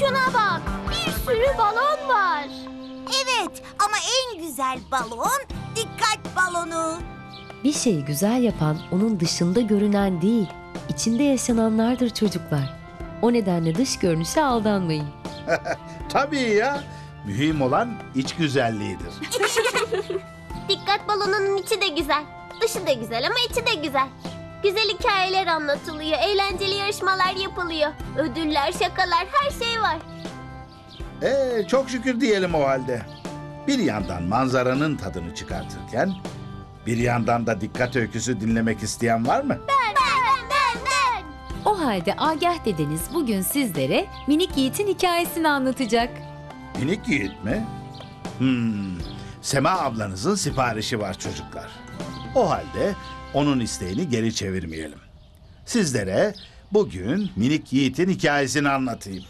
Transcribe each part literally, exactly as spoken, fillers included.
Şuna bak, bir sürü balon var. Evet ama en güzel balon dikkat balonu. Bir şeyi güzel yapan onun dışında görünen değil, içinde yaşananlardır çocuklar. O nedenle dış görünüşe aldanmayın. Tabii ya. Mühim olan iç güzelliğidir. Dikkat balonunun içi de güzel. Dışı da güzel ama içi de güzel. Güzel hikayeler anlatılıyor, eğlenceli yarışmalar yapılıyor. Ödüller, şakalar, her şey var. Ee, çok şükür diyelim o halde. Bir yandan manzaranın tadını çıkartırken, bir yandan da dikkat öyküsü dinlemek isteyen var mı? Ben, ben, ben, ben. O halde Agah dedeniz bugün sizlere Minik Yiğit'in hikayesini anlatacak. Minik Yiğit mi? Hmm, Sema ablanızın siparişi var çocuklar. O halde onun isteğini geri çevirmeyelim. Sizlere bugün Minik Yiğit'in hikayesini anlatayım.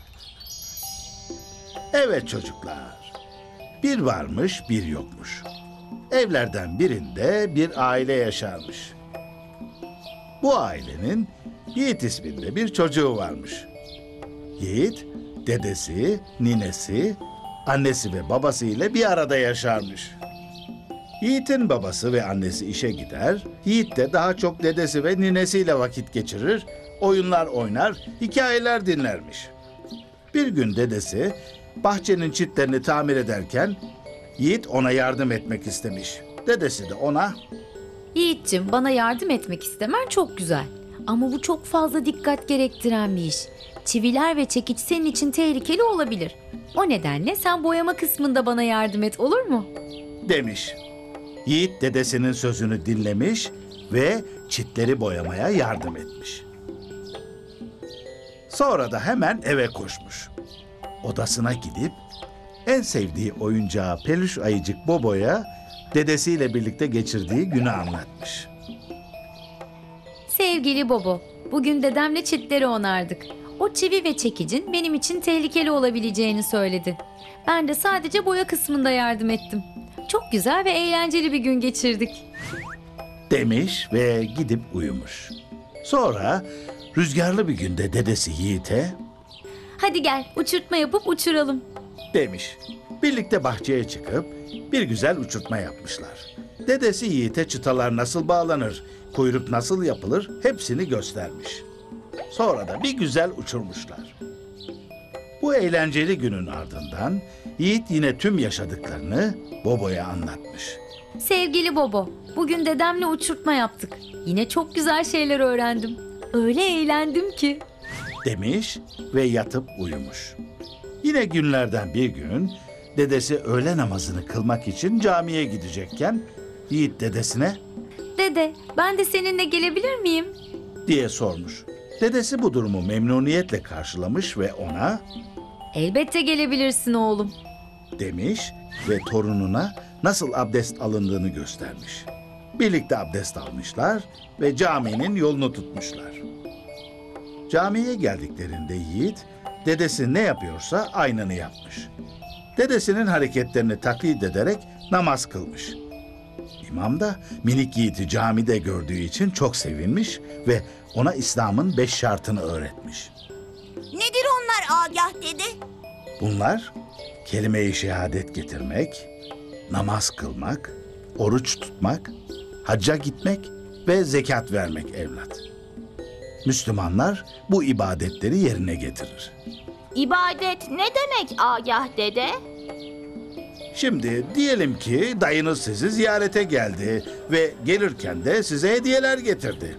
Evet çocuklar, bir varmış bir yokmuş. Evlerden birinde bir aile yaşarmış. Bu ailenin Yiğit isminde bir çocuğu varmış. Yiğit, dedesi, ninesi, annesi ve babası ile bir arada yaşarmış. Yiğit'in babası ve annesi işe gider, Yiğit de daha çok dedesi ve ninesiyle vakit geçirir, oyunlar oynar, hikayeler dinlermiş. Bir gün dedesi bahçenin çitlerini tamir ederken Yiğit ona yardım etmek istemiş. Dedesi de ona, Yiğit'cim, bana yardım etmek istemen çok güzel. Ama bu çok fazla dikkat gerektiren bir iş. Çiviler ve çekiç senin için tehlikeli olabilir. O nedenle sen boyama kısmında bana yardım et, olur mu? demiş. Yiğit dedesinin sözünü dinlemiş ve çitleri boyamaya yardım etmiş. Sonra da hemen eve koşmuş. Odasına gidip en sevdiği oyuncağı peluş ayıcık Bobo'ya dedesiyle birlikte geçirdiği günü anlatmış. Sevgili Bobo, bugün dedemle çitleri onardık. O çivi ve çekicin benim için tehlikeli olabileceğini söyledi. Ben de sadece boya kısmında yardım ettim. Çok güzel ve eğlenceli bir gün geçirdik. Demiş ve gidip uyumuş. Sonra rüzgarlı bir günde dedesi Yiğit'e Hadi gel, uçurtma yapıp uçuralım. demiş. Birlikte bahçeye çıkıp bir güzel uçurtma yapmışlar. Dedesi Yiğit'e çıtalar nasıl bağlanır, kuyruk nasıl yapılır hepsini göstermiş. Sonra da bir güzel uçurmuşlar. Bu eğlenceli günün ardından Yiğit yine tüm yaşadıklarını Bobo'ya anlatmış. Sevgili Bobo, bugün dedemle uçurtma yaptık. Yine çok güzel şeyler öğrendim. Öyle eğlendim ki. Demiş ve yatıp uyumuş. Yine günlerden bir gün dedesi öğle namazını kılmak için camiye gidecekken Yiğit dedesine Dede, ben de seninle gelebilir miyim? diye sormuş. Dedesi bu durumu memnuniyetle karşılamış ve ona Elbette gelebilirsin oğlum. demiş ve torununa nasıl abdest alındığını göstermiş. Birlikte abdest almışlar ve caminin yolunu tutmuşlar. Camiye geldiklerinde Yiğit, dedesi ne yapıyorsa aynını yapmış. Dedesinin hareketlerini taklit ederek namaz kılmış. İmam da minik Yiğit'i camide gördüğü için çok sevinmiş ve ona İslam'ın beş şartını öğretmiş. Nedir onlar Agah dede? Bunlar kelime-i şehadet getirmek, namaz kılmak, oruç tutmak, hacca gitmek ve zekat vermek evlat. Müslümanlar bu ibadetleri yerine getirir. İbadet ne demek Agah dede? Şimdi diyelim ki dayınız sizi ziyarete geldi ve gelirken de size hediyeler getirdi.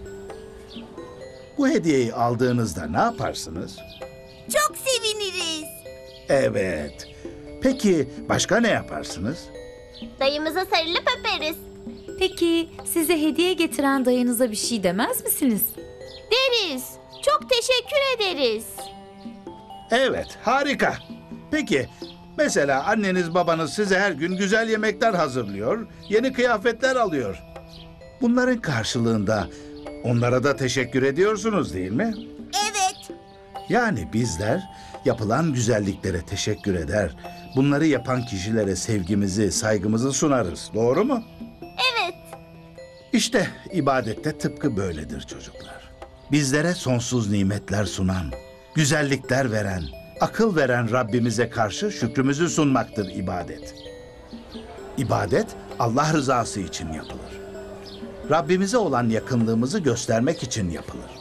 Bu hediyeyi aldığınızda ne yaparsınız? Çok seviniriz. Evet. Peki başka ne yaparsınız? Dayımıza sarılıp öperiz. Peki size hediye getiren dayınıza bir şey demez misiniz? Deriz. Çok teşekkür ederiz. Evet, harika. Peki, mesela anneniz babanız size her gün güzel yemekler hazırlıyor, yeni kıyafetler alıyor. Bunların karşılığında onlara da teşekkür ediyorsunuz değil mi? Evet. Yani bizler yapılan güzelliklere teşekkür eder, bunları yapan kişilere sevgimizi, saygımızı sunarız. Doğru mu? Evet. İşte ibadette tıpkı böyledir çocuklar. Bizlere sonsuz nimetler sunan, güzellikler veren akıl veren Rabbimize karşı şükrümüzü sunmaktır ibadet. İbadet Allah rızası için yapılır. Rabbimize olan yakınlığımızı göstermek için yapılır.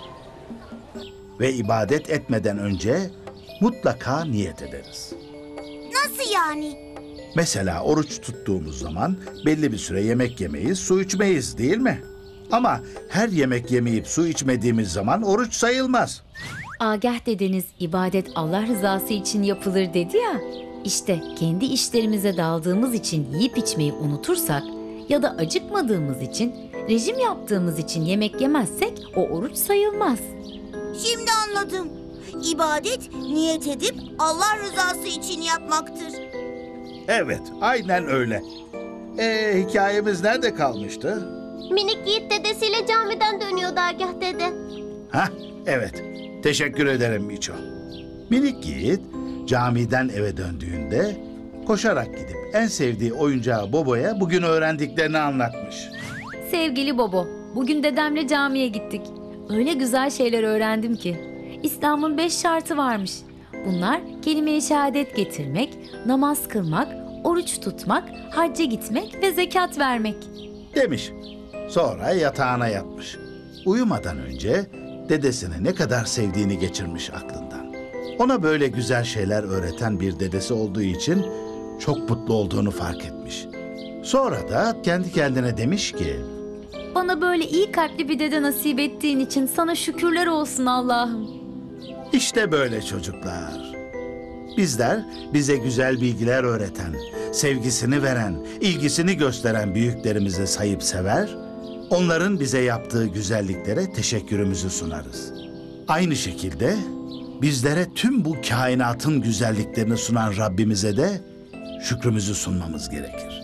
Ve ibadet etmeden önce mutlaka niyet ederiz. Nasıl yani? Mesela oruç tuttuğumuz zaman belli bir süre yemek yemeyiz, su içmeyiz değil mi? Ama her yemek yemeyip su içmediğimiz zaman oruç sayılmaz. Agah dedeniz ibadet Allah rızası için yapılır dedi ya. İşte kendi işlerimize daldığımız için yiyip içmeyi unutursak ya da acıkmadığımız için, rejim yaptığımız için yemek yemezsek o oruç sayılmaz. Şimdi anladım. İbadet niyet edip Allah rızası için yapmaktır. Evet, aynen öyle. Ee, hikayemiz nerede kalmıştı? Minik Yiğit dedesiyle camiden dönüyordu Agah dede. Hah, evet. Teşekkür ederim Miço. Minik Yiğit camiden eve döndüğünde koşarak gidip en sevdiği oyuncağı Bobo'ya bugün öğrendiklerini anlatmış. Sevgili Bobo, bugün dedemle camiye gittik. Öyle güzel şeyler öğrendim ki. İslam'ın beş şartı varmış. Bunlar kelime-i şehadet getirmek, namaz kılmak, oruç tutmak, hacca gitmek ve zekat vermek. Demiş. Sonra yatağına yatmış. Uyumadan önce dedesini ne kadar sevdiğini geçirmiş aklından. Ona böyle güzel şeyler öğreten bir dedesi olduğu için çok mutlu olduğunu fark etmiş. Sonra da kendi kendine demiş ki... Bana böyle iyi kalpli bir dede nasip ettiğin için sana şükürler olsun Allah'ım. İşte böyle çocuklar. Bizler bize güzel bilgiler öğreten, sevgisini veren, ilgisini gösteren büyüklerimizi sayıp sever, onların bize yaptığı güzelliklere teşekkürümüzü sunarız. Aynı şekilde bizlere tüm bu kainatın güzelliklerini sunan Rabbimize de şükrümüzü sunmamız gerekir.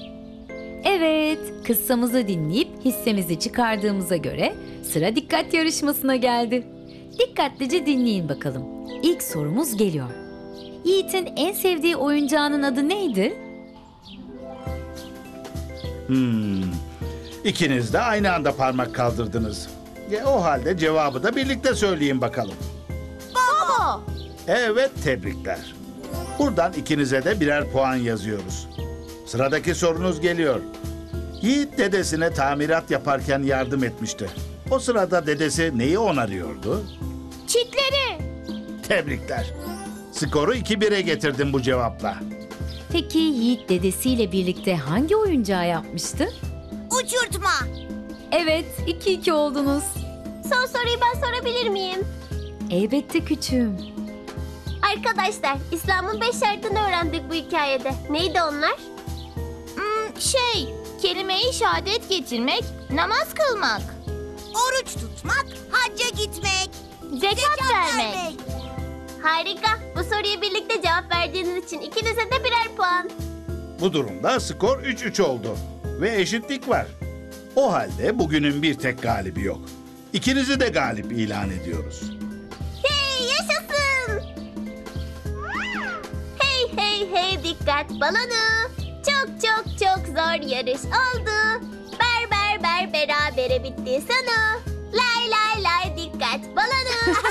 Evet, kıssamızı dinleyip hissemizi çıkardığımıza göre sıra dikkat yarışmasına geldi. Dikkatlice dinleyin bakalım. İlk sorumuz geliyor. Yiğit'in en sevdiği oyuncağının adı neydi? Hmm, ikiniz de aynı anda parmak kaldırdınız. Ya, o halde cevabı da birlikte söyleyin bakalım. Baba! Evet, tebrikler. Buradan ikinize de birer puan yazıyoruz. Sıradaki sorunuz geliyor. Yiğit dedesine tamirat yaparken yardım etmişti. O sırada dedesi neyi onarıyordu? Çitleri! Tebrikler. Skoru iki bire getirdim bu cevapla. Peki Yiğit dedesiyle birlikte hangi oyuncağı yapmıştı? Uçurtma. Evet, iki iki oldunuz. Son soruyu ben sorabilir miyim? Elbette küçüğüm. Arkadaşlar, İslam'ın beş şartını öğrendik bu hikayede. Neydi onlar? Hmm, şey, kelime-i şehadet getirmek, namaz kılmak. Oruç tutmak, hacca gitmek. Zekat, zekat vermek. vermek. Harika. Bu soruya birlikte cevap verdiğiniz için ikinize de birer puan. Bu durumda skor üç üç oldu ve eşitlik var. O halde bugünün bir tek galibi yok. İkinizi de galip ilan ediyoruz. Hey, yaşasın! Hey hey hey dikkat balonu. Çok çok çok zor yarış oldu. Ber ber ber berabere bitti sonu. Lay lay lay dikkat balonu.